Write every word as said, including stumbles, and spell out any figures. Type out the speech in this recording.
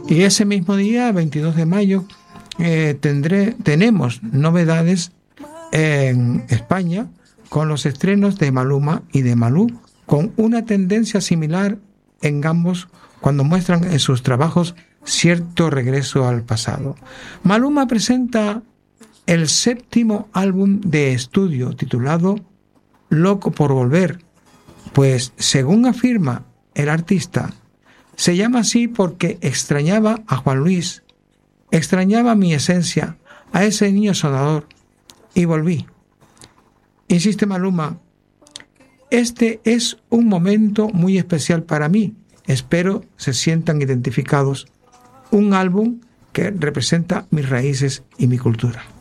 Y ese mismo día, veintidós de mayo, eh, tendré, tenemos novedades en España con los estrenos de Maluma y de Malú, con una tendencia similar en ambos cuando muestran en sus trabajos cierto regreso al pasado. Maluma presenta el séptimo álbum de estudio titulado Loco por Volver, pues según afirma el artista, se llama así porque extrañaba a Juan Luis, extrañaba mi esencia, a ese niño sonador, y volví. Insiste Maluma, este es un momento muy especial para mí, espero se sientan identificados, un álbum que representa mis raíces y mi cultura.